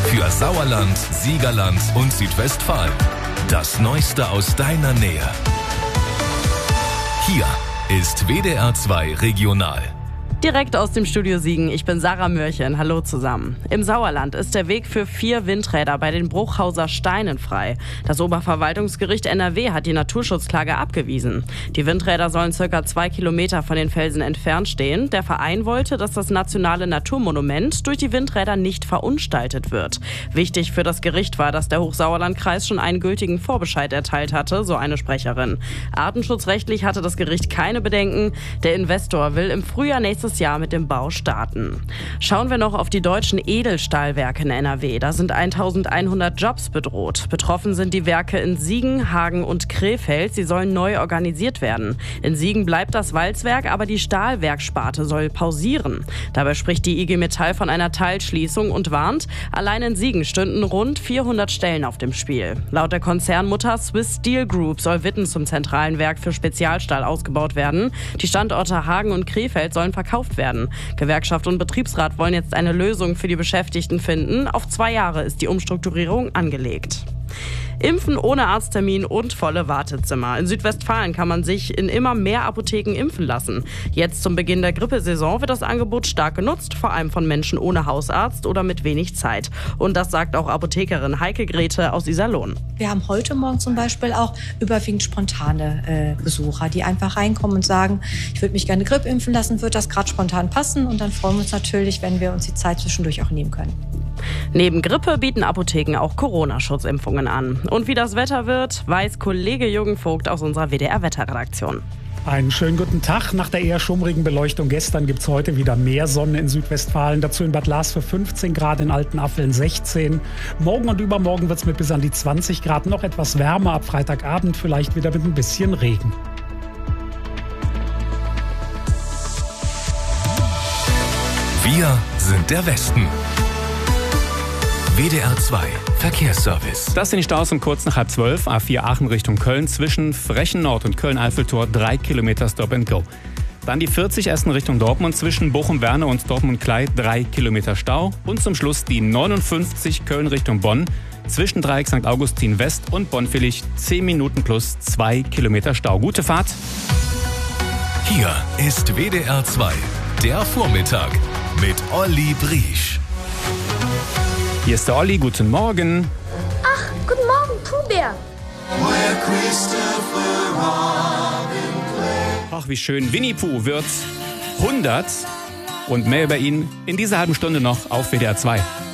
für Sauerland, Siegerland und Südwestfalen. Das Neueste aus deiner Nähe. Hier ist WDR 2 Regional. Direkt aus dem Studio Siegen, ich bin Sarah Mörchen, hallo zusammen. Im Sauerland ist der Weg für 4 Windräder bei den Bruchhauser Steinen frei. Das Oberverwaltungsgericht NRW hat die Naturschutzklage abgewiesen. Die Windräder sollen ca. 2 Kilometer von den Felsen entfernt stehen. Der Verein wollte, dass das nationale Naturmonument durch die Windräder nicht verunstaltet wird. Wichtig für das Gericht war, dass der Hochsauerlandkreis schon einen gültigen Vorbescheid erteilt hatte, so eine Sprecherin. Artenschutzrechtlich hatte das Gericht keine Bedenken. Der Investor will im Frühjahr nächstes Jahr mit dem Bau starten. Schauen wir noch auf die deutschen Edelstahlwerke in NRW. Da sind 1100 Jobs bedroht. Betroffen sind die Werke in Siegen, Hagen und Krefeld. Sie sollen neu organisiert werden. In Siegen bleibt das Walzwerk, aber die Stahlwerksparte soll pausieren. Dabei spricht die IG Metall von einer Teilschließung und warnt, allein in Siegen stünden rund 400 Stellen auf dem Spiel. Laut der Konzernmutter Swiss Steel Group soll Witten zum zentralen Werk für Spezialstahl ausgebaut werden. Die Standorte Hagen und Krefeld sollen verkauft werden. Gewerkschaft und Betriebsrat wollen jetzt eine Lösung für die Beschäftigten finden. Auf 2 Jahre ist die Umstrukturierung angelegt. Impfen ohne Arzttermin und volle Wartezimmer. In Südwestfalen kann man sich in immer mehr Apotheken impfen lassen. Jetzt zum Beginn der Grippesaison wird das Angebot stark genutzt, vor allem von Menschen ohne Hausarzt oder mit wenig Zeit. Und das sagt auch Apothekerin Heike Grete aus Iserlohn. Wir haben heute Morgen zum Beispiel auch überwiegend spontane Besucher, die einfach reinkommen und sagen, ich würde mich gerne Grippe impfen lassen, wird das gerade spontan passen? Und dann freuen wir uns natürlich, wenn wir uns die Zeit zwischendurch auch nehmen können. Neben Grippe bieten Apotheken auch Corona-Schutzimpfungen an. Und wie das Wetter wird, weiß Kollege Jürgen Vogt aus unserer WDR-Wetterredaktion. Einen schönen guten Tag. Nach der eher schummrigen Beleuchtung gestern gibt es heute wieder mehr Sonne in Südwestfalen. Dazu in Bad Lars für 15 Grad, in Altenaffeln 16. Morgen und übermorgen wird es mit bis an die 20 Grad noch etwas wärmer. Ab Freitagabend vielleicht wieder mit ein bisschen Regen. Wir sind der Westen. WDR 2 Verkehrsservice. Das sind die Staus um kurz nach 11:30. A4 Aachen Richtung Köln zwischen Frechen Nord und Köln-Eiffeltor 3 Kilometer Stop and Go. Dann die 40 Essen Richtung Dortmund zwischen Bochum-Werne und Dortmund-Klei 3 Kilometer Stau. Und zum Schluss die 59 Köln Richtung Bonn zwischen Dreieck St. Augustin West und Bonn-Villig 10 Minuten plus 2 Kilometer Stau. Gute Fahrt. Hier ist WDR 2, der Vormittag mit Olli Briesch. Hier ist der Olli, guten Morgen. Ach, guten Morgen, Puh-Bär. Ach, wie schön. Winnie Pooh wird 100 und mehr über ihn in dieser halben Stunde noch auf WDR 2.